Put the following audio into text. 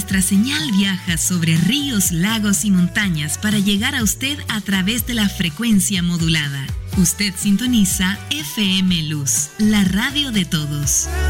nuestra señal viaja sobre ríos, lagos y montañas para llegar a usted a través de la frecuencia modulada. Usted sintoniza FM Luz, la radio de todos.